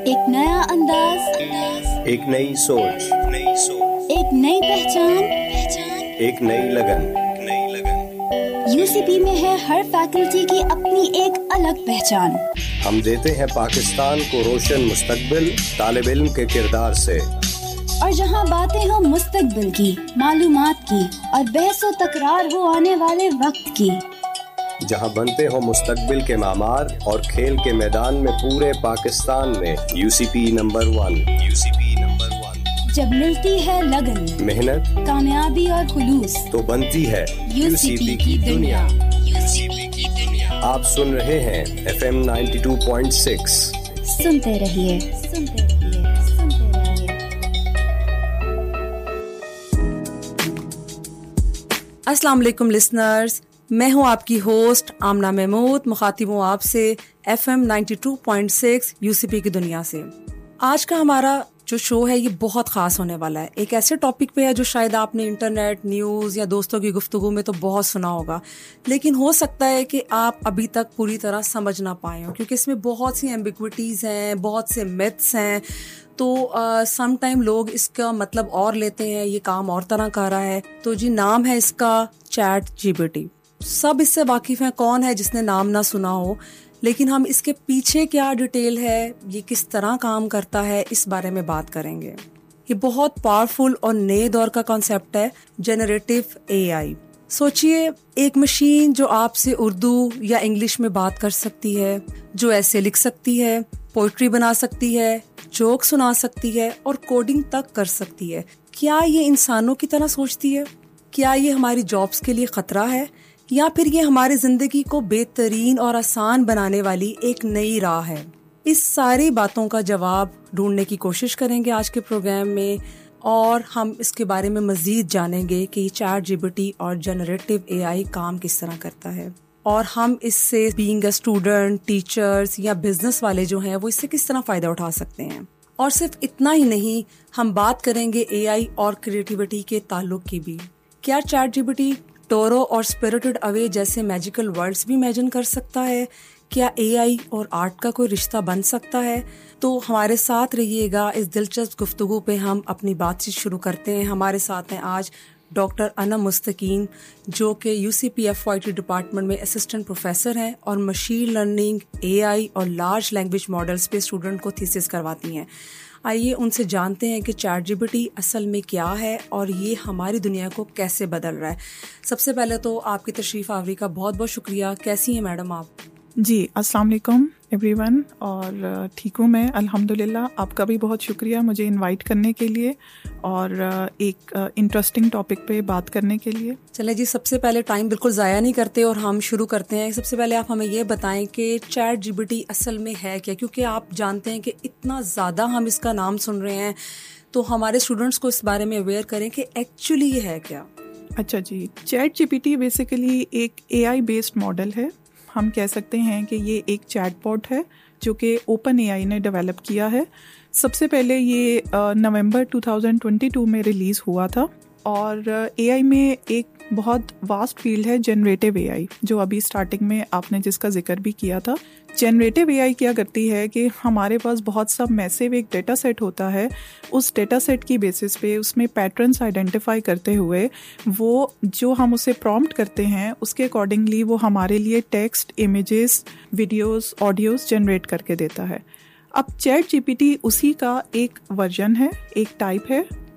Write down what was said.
एक नया अंदाज, एक नई सोच, एक नई पहचान, एक नई लगन। यूसीपी में है हर फैकल्टी की अपनी एक अलग पहचान। हम देते हैं पाकिस्तान को रोशन मुस्तकबिल तालिब इल्म के किरदार से। और जहां बातें हो मुस्तकबिल की, मालूमात की और बहसो तकरार हो आने वाले वक्त की, जहां बनते हो मुस्तकबिल के मामार और खेल के मैदान में पूरे पाकिस्तान में यूसीपी नंबर 1। जब मिलती है लगन, मेहनत, कामयाबी और खुलूस, तो बनती है यूसीपी की दुनिया। आप सुन रहे हैं FM 92.6। सुनते रहिए, सुनते रहिए, सुनते रहिए। अस्सलाम वालेकुम लिसनर्स, मैं हूं आपकी होस्ट आमना महमूद, मुखातिब हूं आपसे FM 92.6 यूसीपी की दुनिया से। आज का हमारा जो शो है ये बहुत ख़ास होने वाला है। एक ऐसे टॉपिक पे है जो शायद आपने इंटरनेट, न्यूज़ या दोस्तों की गुफ्तगू में तो बहुत सुना होगा, लेकिन हो सकता है कि आप अभी तक पूरी तरह समझ ना पाए हो, क्योंकि इसमें बहुत सी एम्बिग्विटीज़ हैं, बहुत से मिथ्स हैं। तो सम टाइम लोग इसका मतलब और लेते हैं, ये काम और तरह कर रहा है। तो जी नाम है इसका ChatGPT। सब इससे वाकिफ़ हैं, कौन है जिसने नाम ना सुना हो, लेकिन हम इसके पीछे क्या डिटेल है, ये किस तरह काम करता है, इस बारे में बात करेंगे। ये बहुत पावरफुल और नए दौर का कॉन्सेप्ट है, जनरेटिव AI। सोचिए, एक मशीन जो आपसे उर्दू या इंग्लिश में बात कर सकती है, जो ऐसे लिख सकती है, पोइट्री बना सकती है, जोक सुना सकती है और कोडिंग तक कर सकती है। क्या ये इंसानों की तरह सोचती है? क्या ये हमारी जॉब्स के लिए खतरा है, या फिर ये हमारी जिंदगी को बेहतरीन और आसान बनाने वाली एक नई राह है? इस सारी बातों का जवाब ढूंढने की कोशिश करेंगे आज के प्रोग्राम में, और हम इसके बारे में मजीद जानेंगे कि ChatGPT और जनरेटिव AI काम किस तरह करता है, और हम इससे बीइंग अ स्टूडेंट, टीचर्स या बिजनेस वाले जो हैं वो इससे किस तरह फायदा उठा सकते हैं। और सिर्फ इतना ही नहीं, हम बात करेंगे AI और क्रिएटिविटी के ताल्लुक की भी। क्या ChatGPT टोरो और स्पिरिटेड अवे जैसे मैजिकल वर्ड्स भी इमेजिन कर सकता है? क्या AI और आर्ट का कोई रिश्ता बन सकता है? तो हमारे साथ रहिएगा, इस दिलचस्प गुफ्तगू पे हम अपनी बातचीत शुरू करते हैं। हमारे साथ हैं आज डॉक्टर अनम मुस्तकीम, जो कि UCP FYT डिपार्टमेंट में असिस्टेंट प्रोफेसर हैं और मशीन लर्निंग, AI और लार्ज लैंग्वेज मॉडल्स पे स्टूडेंट को थीसिस करवाती हैं। आइए उनसे जानते हैं कि ChatGPT असल में क्या है और ये हमारी दुनिया को कैसे बदल रहा है। सबसे पहले तो आपकी तशरीफ़ आवरी का बहुत बहुत शुक्रिया। कैसी हैं मैडम आप? जी, अस्सलाम वालेकुम एवरीवन। और ठीक हूँ मैं, अल्हम्दुलिल्लाह। आपका भी बहुत शुक्रिया मुझे इनवाइट करने के लिए और एक इंटरेस्टिंग टॉपिक पे बात करने के लिए। चले जी, सबसे पहले टाइम बिल्कुल ज़ाया नहीं करते और हम शुरू करते हैं। सबसे पहले आप हमें ये बताएं कि ChatGPT असल में है क्या, क्योंकि आप जानते हैं कि इतना ज़्यादा हम इसका नाम सुन रहे हैं, तो हमारे स्टूडेंट्स को इस बारे में अवेयर करें कि एक्चुअली ये है क्या। अच्छा जी, ChatGPT बेसिकली एक AI बेस्ड मॉडल है। हम कह सकते हैं कि ये एक चैटबॉट है जो कि OpenAI ने डेवलप किया है। सबसे पहले ये नवंबर 2022 में रिलीज़ हुआ था। और AI में एक बहुत वास्ट फील्ड है जनरेटिव AI, जो अभी स्टार्टिंग में आपने जिसका जिक्र भी किया था। जनरेटिव AI क्या करती है कि हमारे पास बहुत सा मैसिव एक डेटा सेट होता है। उस डेटा सेट की बेसिस पे उसमें पैटर्न्स आइडेंटिफाई करते हुए वो जो हम उसे प्रॉम्प्ट करते हैं उसके अकॉर्डिंगली वो हमारे लिए text, images, videos, audios generate करके देता है। अब ChatGPT उसी का एक वर्जन है, एक टाइप है,